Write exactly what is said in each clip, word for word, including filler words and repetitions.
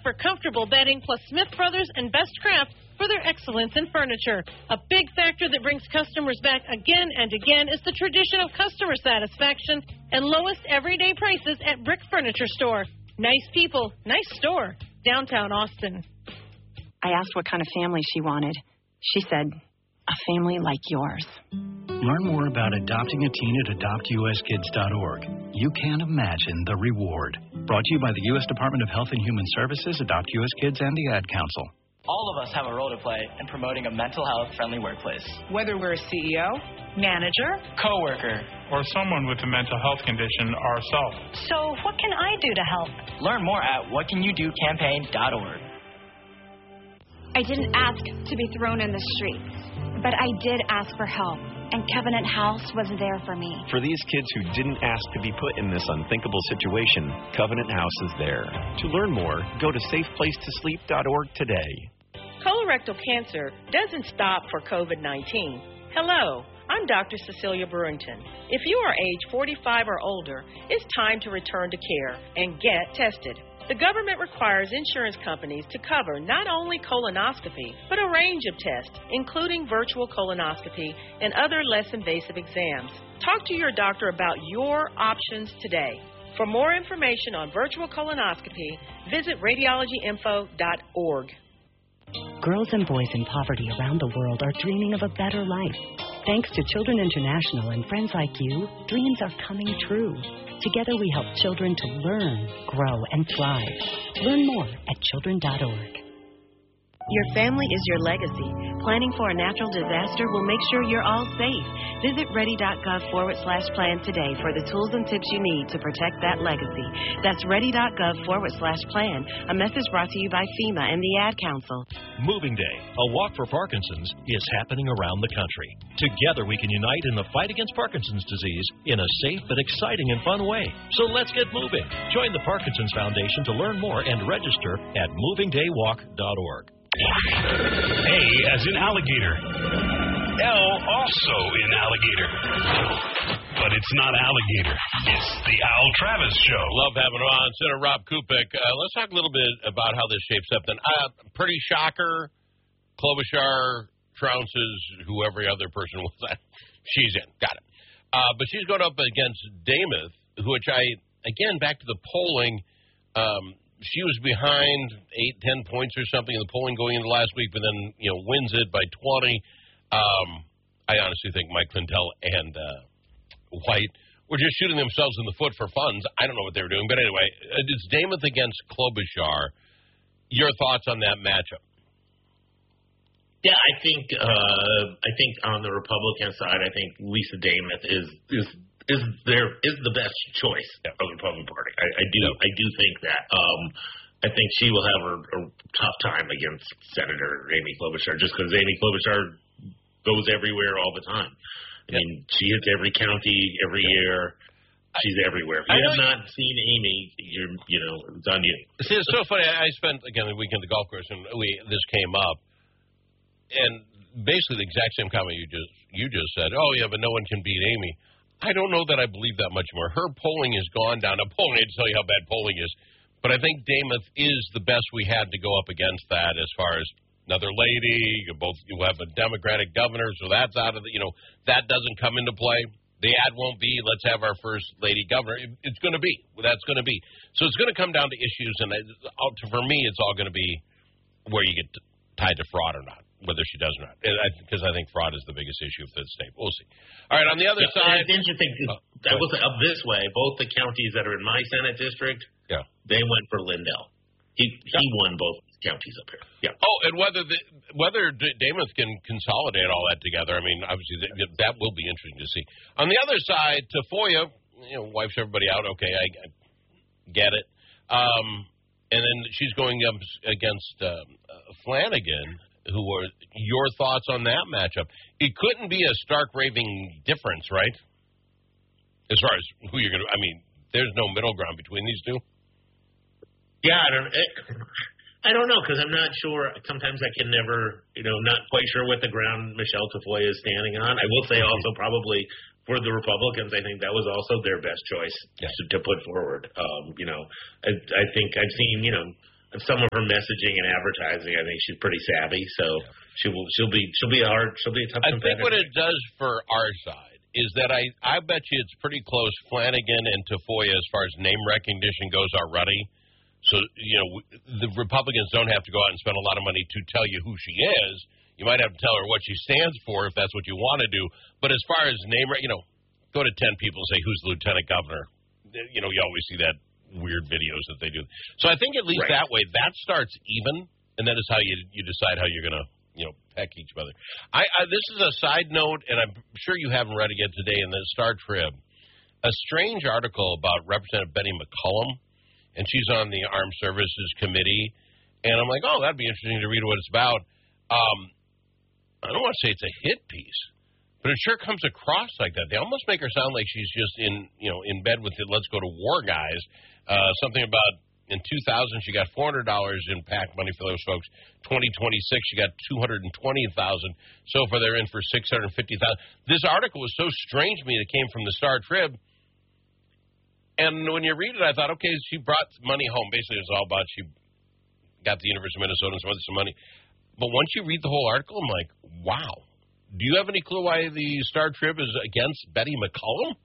for comfortable bedding, plus Smith Brothers and Best Craft for their excellence in furniture. A big factor that brings customers back again and again is the tradition of customer satisfaction and lowest everyday prices at Brick Furniture Store. Nice people, nice store, downtown Austin. I asked what kind of family she wanted. She said, a family like yours. Learn more about adopting a teen at adopt u s kids dot org. You can't imagine the reward. Brought to you by the U S Department of Health and Human Services, Adopt U S Kids, and the Ad Council. All of us have a role to play in promoting a mental health-friendly workplace. Whether we're a C E O, manager, coworker, or someone with a mental health condition ourselves. So what can I do to help? Learn more at what can you do campaign dot org. I didn't ask to be thrown in the streets, but I did ask for help, and Covenant House was there for me. For these kids who didn't ask to be put in this unthinkable situation, Covenant House is there. To learn more, go to safe place to sleep dot org today. Colorectal cancer doesn't stop for COVID nineteen. Hello, I'm Doctor Cecilia Brewington. If you are age forty-five or older, it's time to return to care and get tested. The government requires insurance companies to cover not only colonoscopy, but a range of tests, including virtual colonoscopy and other less invasive exams. Talk to your doctor about your options today. For more information on virtual colonoscopy, visit radiology info dot org. Girls and boys in poverty around the world are dreaming of a better life. Thanks to Children International and friends like you, dreams are coming true. Together we help children to learn, grow, and thrive. Learn more at children dot org. Your family is your legacy. Planning for a natural disaster will make sure you're all safe. Visit ready.gov forward slash plan today for the tools and tips you need to protect that legacy. That's ready.gov forward slash plan. A message brought to you by FEMA and the Ad Council. Moving Day, a walk for Parkinson's, is happening around the country. Together we can unite in the fight against Parkinson's disease in a safe but exciting and fun way. So let's get moving. Join the Parkinson's Foundation to learn more and register at moving day walk dot org. A as in alligator. L also in alligator. But it's not alligator. It's the Al Travis Show. Love having him on. Senator Rob Kupik. Uh, let's talk a little bit about how this shapes up then. Uh, pretty shocker. Klobuchar trounces whoever other person was that. She's in. Got it. Uh, but she's going up against Demuth, which I, again, back to the polling, um, she was behind eight, ten points or something in the polling going into last week, but then, you know, wins it by twenty. Um, I honestly think Mike Lindell and uh, White were just shooting themselves in the foot for funds. I don't know what they were doing. But anyway, it's Demuth against Klobuchar. Your thoughts on that matchup? Yeah, I think uh, I think on the Republican side, I think Lisa Demuth is is is there is the best choice of the Republican Party. I, I do I do think that. Um, I think she will have a, a tough time against Senator Amy Klobuchar just because Amy Klobuchar goes everywhere all the time. I mean, she hits every county every year. She's everywhere. If you have not seen Amy, you're you know it's on you. See, it's so funny. I spent again the weekend at the golf course, and we this came up. And basically the exact same comment you just you just said. Oh, yeah, but no one can beat Amy. I don't know that I believe that much more. Her polling has gone down. Now, polling, I hate to tell you how bad polling is, but I think Demuth is the best we had to go up against that as far as another lady. You both you have a Democratic governor, so that's out of the, you know, that doesn't come into play. The ad won't be, let's have our first lady governor. It, it's going to be. That's going to be. So it's going to come down to issues, and I, for me, it's all going to be where you get tied to fraud or not. Whether she does or not, because I, I think fraud is the biggest issue for the state. We'll see. All right, on the other yeah, side, it's interesting. Uh, I will say up this way, both the counties that are in my Senate district, yeah, they went for Lindell. He he yeah. won both counties up here. Yeah. Oh, and whether the, whether Demuth can consolidate all that together, I mean, obviously that, that will be interesting to see. On the other side, Tafoya, you know, wipes everybody out. Okay, I, I get it. Um, and then she's going up against uh, Flanagan. Who are your thoughts on that matchup? It couldn't be a stark raving difference, right? As far as who you're going to, I mean, there's no middle ground between these two. Yeah, I don't, I don't know because I'm not sure. Sometimes I can never, you know, not quite sure what the ground Michelle Tafoya is standing on. I will say also probably for the Republicans, I think that was also their best choice yeah. to, to put forward. Um, you know, I, I think I've seen, you know. some of her messaging and advertising, I think she's pretty savvy. So she will she'll be she'll be a hard she'll be a tough I competitor. think what it does for our side is that I I bet you it's pretty close. Flanagan and Tafoya, as far as name recognition goes, are running. So, you know, the Republicans don't have to go out and spend a lot of money to tell you who she is. You might have to tell her what she stands for if that's what you want to do. But as far as name, you know, go to ten people and say, who's the lieutenant governor? You know, you always see that weird videos that they do. So I think at least right. that way, that starts even, and that is how you you decide how you're going to, you know, peck each other. I, I This is a side note, and I'm sure you haven't read it yet today in the Star Trib. A strange article about Representative Betty McCollum. And she's on the Armed Services Committee. And I'm like, oh, that'd be interesting to read what it's about. Um, I don't want to say it's a hit piece, but it sure comes across like that. They almost make her sound like she's just in, you know, in bed with the let's go to war guys. Uh, something about in two thousand she got four hundred dollars in PAC money for those folks. twenty twenty-six she got two hundred twenty thousand dollars. So far they're in for six hundred fifty thousand dollars. This article was so strange to me that came from the Star Trib. And when you read it, I thought, okay, she brought money home. Basically, it was all about she got the University of Minnesota and some other some money. But once you read the whole article, I'm like, wow. Do you have any clue why the Star Trib is against Betty McCollum?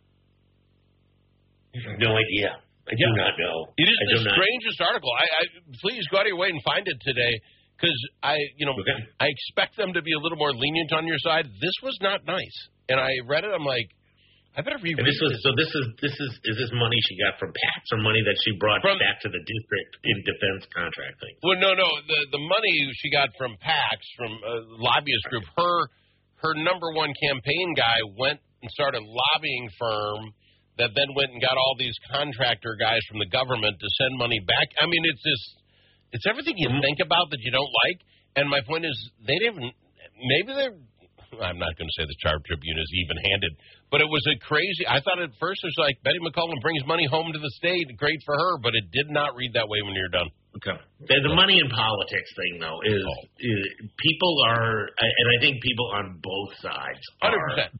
No idea. I do yeah. not know. It is I the strangest not. article. I, I please go out of your way and find it today, because I, you know, okay. I expect them to be a little more lenient on your side. This was not nice, and I read it. I'm like, I better reread this. Was, this. so this is this is is this money she got from PACs or money that she brought from, back to the district in defense contracting? Well, no, no. The the money she got from PACs, from a lobbyist group. Her her number one campaign guy went and started a lobbying firm that then went and got all these contractor guys from the government to send money back. I mean, it's this, it's everything you think about that you don't like. And my point is, they didn't. Maybe they're. I'm not going to say the Star Tribune is even-handed, but it was a crazy. I thought at first it was like Betty McCollum brings money home to the state, great for her, but it did not read that way when you're done. Okay. The, the money in politics thing, though, is, oh. is people are, and I think people on both sides are,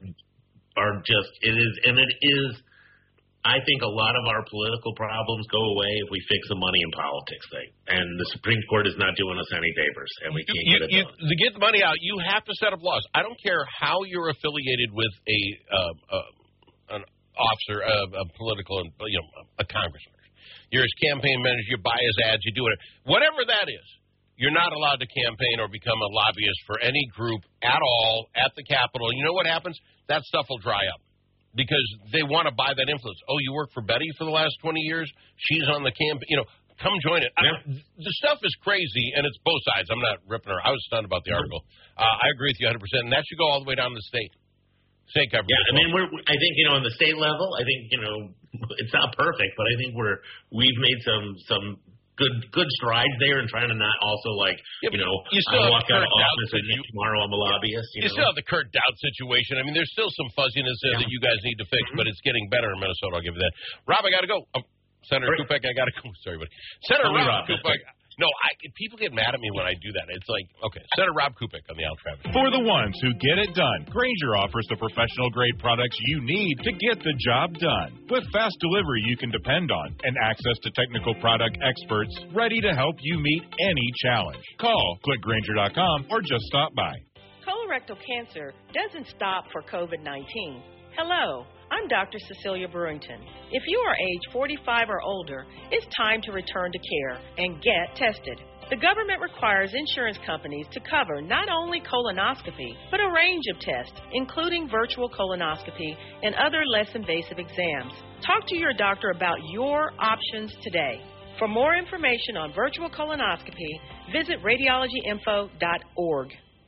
are just it is, and it is. I think a lot of our political problems go away if we fix the money in politics thing. And the Supreme Court is not doing us any favors, and we can't you, get it you, done. To get the money out, you have to set up laws. I don't care how you're affiliated with a uh, uh, an officer, uh, a political, you know, a congressman. You're his campaign manager. You buy his ads. You do it. Whatever that is, you're not allowed to campaign or become a lobbyist for any group at all at the Capitol. And you know what happens? That stuff will dry up. Because they want to buy that influence. Oh, you work for Betty for the last twenty years? She's on the campaign. You know, come join it. Yeah. I, the stuff is crazy, and it's both sides. I'm not ripping her. I was stunned about the article. Uh, I agree with you one hundred percent, and that should go all the way down to the state. State government. Yeah, I mean, we're. I think, you know, on the state level, I think, you know, it's not perfect, but I think we're we've made some some good good strides there in trying to not also, like, yeah, you know, you still I walk out of office and you, tomorrow I'm a lobbyist. You, you know? still have the Kurt Dowd situation. I mean, there's still some fuzziness there yeah. that you guys need to fix, mm-hmm. but it's getting better in Minnesota. I'll give you that. Rob, I got to go. Oh, Senator right. Kupek, I got to go. Sorry, buddy. Senator Rob, Rob Kupek. No, I, people get mad at me when I do that. It's like, okay, Senator Rob Kupek on the Al Travis. For the ones who get it done, Grainger offers the professional-grade products you need to get the job done. With fast delivery you can depend on and access to technical product experts ready to help you meet any challenge. Call, click Grainger dot com, or just stop by. Colorectal cancer doesn't stop for COVID nineteen. Hello, I'm Doctor Cecilia Brewington. If you are age forty-five or older, it's time to return to care and get tested. The government requires insurance companies to cover not only colonoscopy, but a range of tests, including virtual colonoscopy and other less invasive exams. Talk to your doctor about your options today. For more information on virtual colonoscopy, visit radiology info dot org.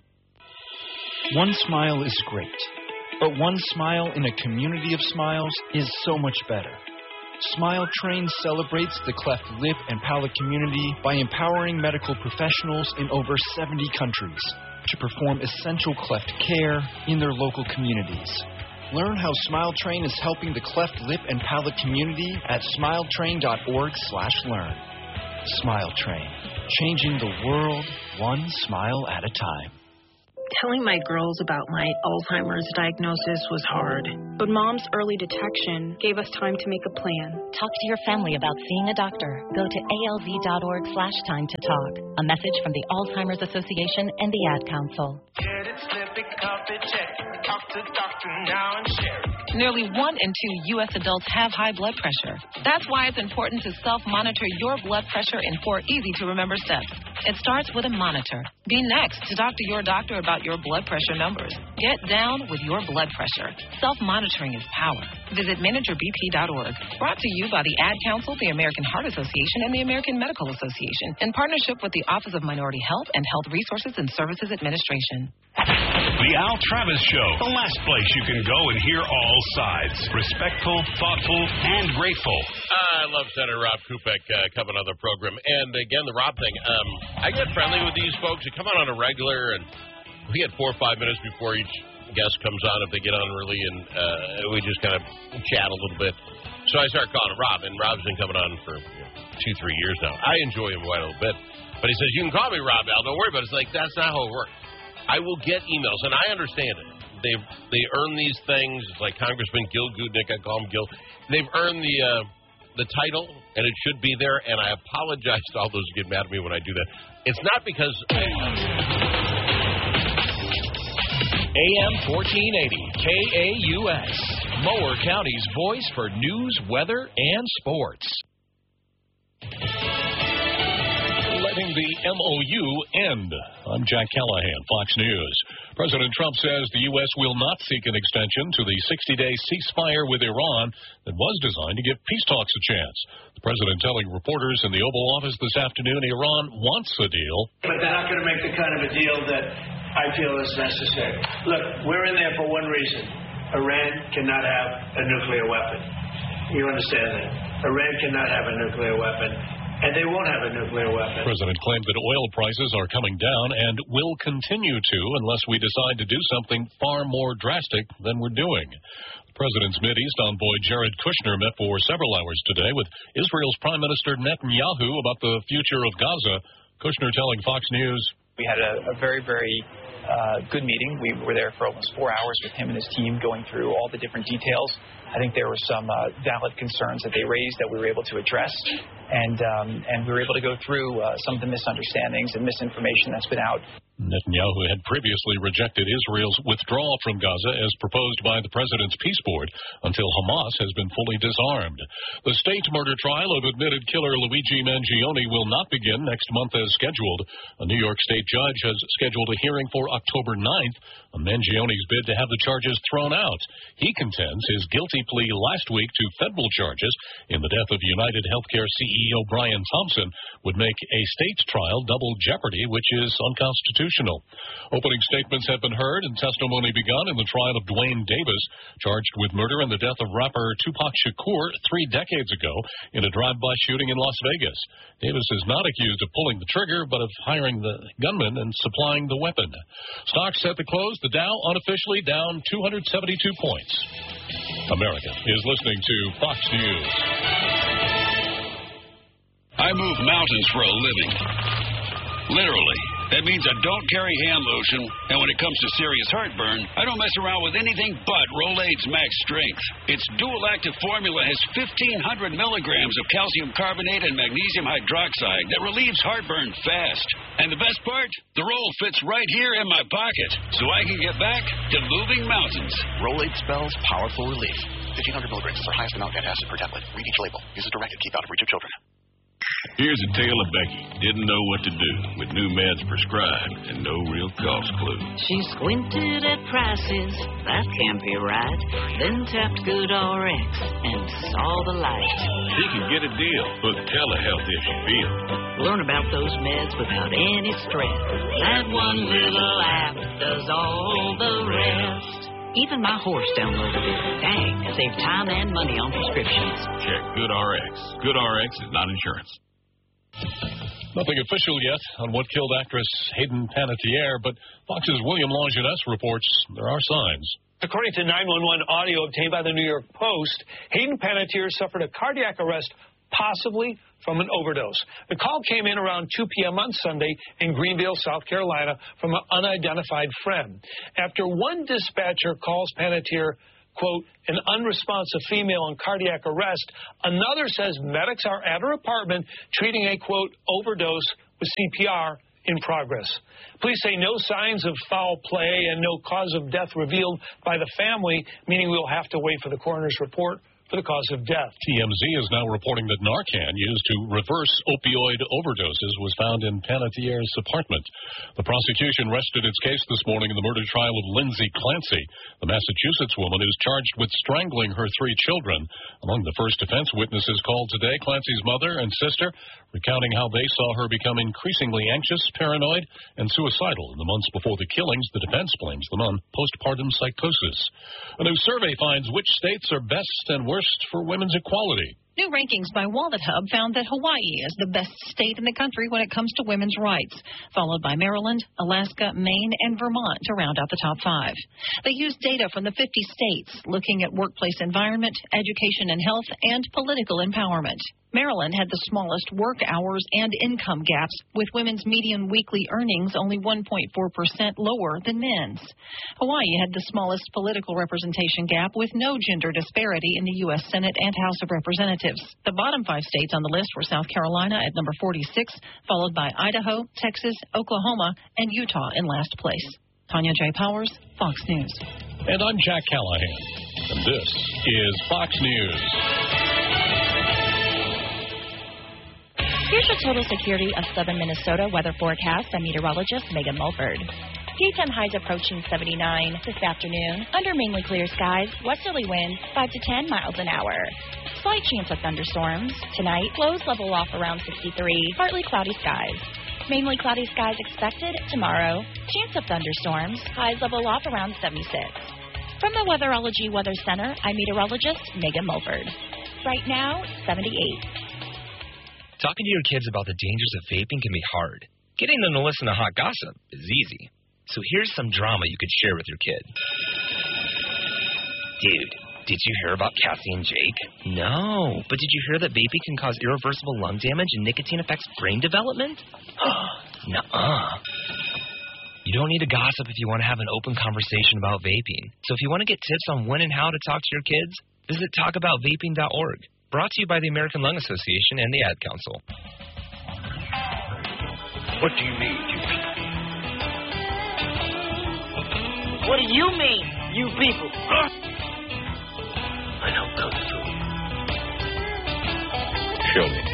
One smile is great. But one smile in a community of smiles is so much better. Smile Train celebrates the cleft lip and palate community by empowering medical professionals in over seventy countries to perform essential cleft care in their local communities. Learn how Smile Train is helping the cleft lip and palate community at smile train dot org slash learn. Smile Train, changing the world one smile at a time. Telling my girls about my Alzheimer's diagnosis was hard. But Mom's early detection gave us time to make a plan. Talk to your family about seeing a doctor. Go to alz.org slash time to talk. A message from the Alzheimer's Association and the Ad Council. Get it, slip it, cup it, check. Talk to doctor now and share it. Nearly one in two U S adults have high blood pressure. That's why it's important to self-monitor your blood pressure in four easy-to-remember steps. It starts with a monitor. Be next to talk to your doctor about your blood pressure numbers. Get down with your blood pressure. Self-monitoring is power. Visit manager b p dot org. Brought to you by the Ad Council, the American Heart Association, and the American Medical Association, in partnership with the Office of Minority Health and Health Resources and Services Administration. The Al Travis Show, the last place you can go and hear all sides. Respectful, thoughtful, and grateful. I love Senator Rob Kupek uh, coming on the program. And again, the Rob thing, um, I get friendly with these folks. They come on on a regular, and we get four or five minutes before each guest comes on if they get on early, and uh, we just kind of chat a little bit. So I start calling him Rob, and Rob's been coming on for you know, two, three years now. I enjoy him quite a little bit. But he says, you can call me Rob, Al. Don't worry about it. It's like, that's not how it works. I will get emails, and I understand it. They they earn these things. It's like Congressman Gil Goodnick. I call him Gil. They've earned the uh, the title, and it should be there. And I apologize to all those who get mad at me when I do that. It's not because A M fourteen eighty K A U S, Mower County's voice for news, weather, and sports. Letting the M O U end. I'm Jack Callahan, Fox News. President Trump says the U S will not seek an extension to the sixty-day ceasefire with Iran that was designed to give peace talks a chance. The president telling reporters in the Oval Office this afternoon Iran wants a deal. But they're not going to make the kind of a deal that I feel is necessary. Look, we're in there for one reason. Iran cannot have a nuclear weapon. You understand that? Iran cannot have a nuclear weapon. And they won't have a nuclear weapon. The president claimed that oil prices are coming down and will continue to unless we decide to do something far more drastic than we're doing. The president's Mideast envoy Jared Kushner met for several hours today with Israel's Prime Minister Netanyahu about the future of Gaza. Kushner telling Fox News, we had a, a very, very uh, good meeting. We were there for almost four hours with him and his team going through all the different details. I think there were some uh, valid concerns that they raised that we were able to address, and um, and we were able to go through uh, some of the misunderstandings and misinformation that's been out. Netanyahu had previously rejected Israel's withdrawal from Gaza as proposed by the president's peace board until Hamas has been fully disarmed. The state murder trial of admitted killer Luigi Mangione will not begin next month as scheduled. A New York state judge has scheduled a hearing for October ninth on Mangione's bid to have the charges thrown out. He contends his guilty plea last week to federal charges in the death of United Healthcare C E O Brian Thompson would make a state trial double jeopardy, which is unconstitutional. Opening statements have been heard and testimony begun in the trial of Dwayne Davis, charged with murder in the death of rapper Tupac Shakur three decades ago in a drive-by shooting in Las Vegas. Davis is not accused of pulling the trigger, but of hiring the gunman and supplying the weapon. Stocks set to close. The Dow unofficially down two hundred seventy-two points. America is listening to Fox News. I move mountains for a living. Literally. That means I don't carry hand lotion, and when it comes to serious heartburn, I don't mess around with anything but Rolaids Max Strength. Its dual-active formula has fifteen hundred milligrams of calcium carbonate and magnesium hydroxide that relieves heartburn fast. And the best part? The roll fits right here in my pocket, so I can get back to moving mountains. Rolaids spells powerful relief. fifteen hundred milligrams is our highest amount of acid per tablet. Read each label. Use as directed. Keep out of reach of children. Here's a tale of Becky. Didn't know what to do with new meds prescribed and no real cost clue. She squinted at prices, that can't be right. Then tapped Good R X and saw the light. She can get a deal with telehealth if she feels. Learn about those meds without any stress. That one little app does all the rest. Even my horse downloaded it. Dang, saved time and money on prescriptions. Check Good R X. Good R X is not insurance. Nothing official yet on what killed actress Hayden Panettiere, but Fox's William Longinus reports there are signs. According to nine one one audio obtained by the New York Post, Hayden Panettiere suffered a cardiac arrest, possibly from an overdose. The call came in around two p.m. on Sunday in Greenville, South Carolina, from an unidentified friend. After one dispatcher calls Panettiere, quote, an unresponsive female in cardiac arrest, another says medics are at her apartment treating a, quote, overdose with C P R in progress. Police say no signs of foul play and no cause of death revealed by the family, meaning we'll have to wait for the coroner's report for the cause of death. T M Z is now reporting that Narcan used to reverse opioid overdoses was found in Panettiere's apartment. The prosecution rested its case this morning in the murder trial of Lindsay Clancy, the Massachusetts woman who's charged with strangling her three children. Among the first defense witnesses called today, Clancy's mother and sister, recounting how they saw her become increasingly anxious, paranoid, and suicidal in the months before the killings. The defense blames them on postpartum psychosis. A new survey finds which states are best and worst for women's equality. New rankings by Wallet Hub found that Hawaii is the best state in the country when it comes to women's rights, followed by Maryland, Alaska, Maine, and Vermont to round out the top five. They used data from the fifty states, looking at workplace environment, education and health, and political empowerment. Maryland had the smallest work hours and income gaps, with women's median weekly earnings only one point four percent lower than men's. Hawaii had the smallest political representation gap, with no gender disparity in the U S Senate and House of Representatives. The bottom five states on the list were South Carolina at number forty-six, followed by Idaho, Texas, Oklahoma, and Utah in last place. Tanya J. Powers, Fox News. And I'm Jack Callahan, and this is Fox News. Here's your total security of southern Minnesota weather forecast by meteorologist Megan Mulford. Daytime highs approaching seventy-nine this afternoon. Under mainly clear skies, westerly winds five to ten miles an hour. Slight chance of thunderstorms. Tonight, lows level off around sixty-three. Partly cloudy skies. Mainly cloudy skies expected tomorrow. Chance of thunderstorms. Highs level off around seventy-six. From the Weatherology Weather Center, I'm meteorologist Megan Mulford. Right now, seventy-eight. Talking to your kids about the dangers of vaping can be hard. Getting them to listen to hot gossip is easy. So here's some drama you could share with your kid. Dude, did you hear about Cassie and Jake? No, but did you hear that vaping can cause irreversible lung damage and nicotine affects brain development? Nuh-uh. You don't need to gossip if you want to have an open conversation about vaping. So if you want to get tips on when and how to talk to your kids, visit talk about vaping dot org. Brought to you by the American Lung Association and the Ad Council. What do you need, you people? What do you mean, you people? Huh? I know Kung Fu. Show me.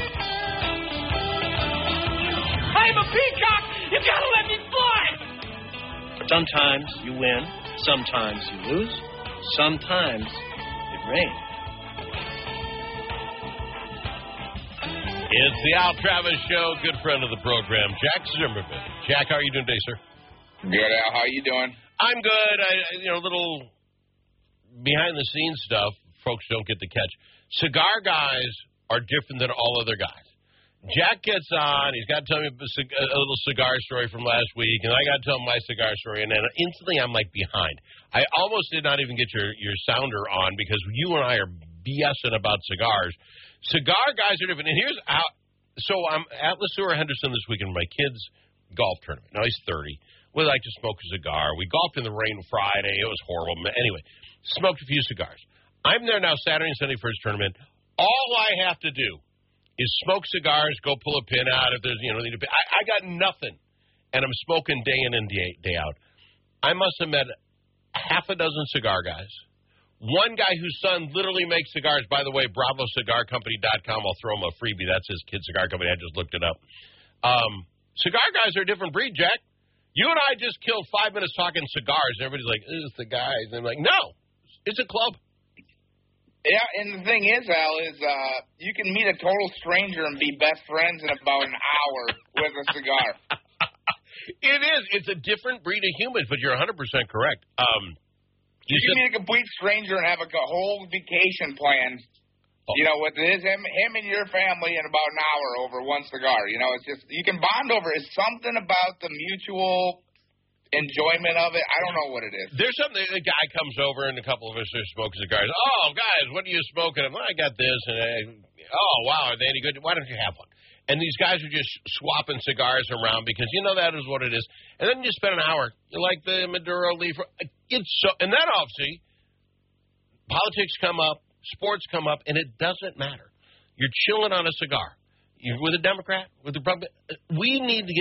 I'm a peacock! You gotta let me fly! Sometimes you win, sometimes you lose, sometimes it rains. It's the Al Travis Show. Good friend of the program, Jack Zimmerman. Jack, how are you doing today, sir? Good, Al. How you doing? I'm good. I, you know, a little behind-the-scenes stuff folks don't get to catch. Cigar guys are different than all other guys. Jack gets on. He's got to tell me a, a little cigar story from last week, and I got to tell him my cigar story, and then instantly I'm, like, behind. I almost did not even get your, your sounder on because you and I are BSing about cigars. Cigar guys are different. And here's how. So I'm at LeSueur Henderson this weekend for my kids' golf tournament. Now he's thirty. We like to smoke a cigar. We golfed in the rain Friday. It was horrible. Anyway, smoked a few cigars. I'm there now Saturday and Sunday for his tournament. All I have to do is smoke cigars, go pull a pin out if there's, you know, need a pin. I, I got nothing. And I'm smoking day in and day, day out. I must have met half a dozen cigar guys. One guy whose son literally makes cigars. By the way, bravo cigar company dot com. I'll throw him a freebie. That's his kid's cigar company. I just looked it up. Um, cigar guys are a different breed, Jack. You and I just killed five minutes talking cigars, and everybody's like, it's the guys. And I'm like, no, it's a club. Yeah, and the thing is, Al, is uh, you can meet a total stranger and be best friends in about an hour with a cigar. It is. It's a different breed of humans, but you're one hundred percent correct. Um, You, you can meet a complete stranger and have a whole vacation planned, oh. you know, with his, him, him and your family in about an hour over one cigar. You know, it's just, you can bond over it. It's something about the mutual enjoyment of it. I don't know what it is. There's something, a guy comes over and a couple of us are smoking cigars. Oh, guys, what are you smoking? Well, I got this. And I, oh, wow, are they any good? Why don't you have one? And these guys are just swapping cigars around because, you know, that is what it is. And then you spend an hour, you like the Maduro leaf. It's so, and then, obviously, politics come up, sports come up, and it doesn't matter. You're chilling on a cigar. You're with a Democrat, with a Republican. We need to give